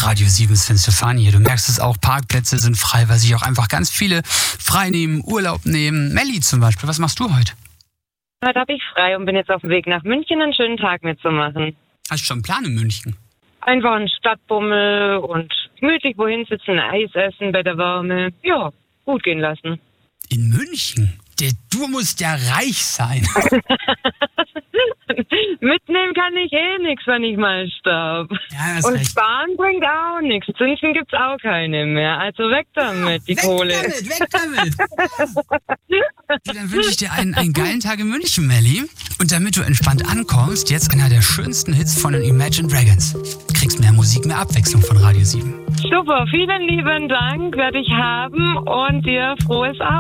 Radio 7 Sven Stefani hier. Du merkst es auch, Parkplätze sind frei, weil sich auch einfach ganz viele frei nehmen, Urlaub nehmen. Melli zum Beispiel, was machst du heute? Heute habe ich frei und bin jetzt auf dem Weg nach München, einen schönen Tag mitzumachen. Hast du schon einen Plan in München? Einfach einen Stadtbummel und gemütlich wohin sitzen, Eis essen bei der Wärme. Ja, gut gehen lassen. In München? Du musst ja reich sein. Mitnehmen kann ich nichts, wenn ich mal sterb. Ja, und recht. Sparen bringt auch nichts. Zinsen gibt's auch keine mehr. Also weg damit, die Kohle. Weg damit! Dann wünsche ich dir einen geilen Tag in München, Melli. Und damit du entspannt ankommst, jetzt einer der schönsten Hits von den Imagine Dragons. Du kriegst mehr Musik, mehr Abwechslung von Radio 7. Super, vielen lieben Dank, werde ich haben und dir frohes Abend.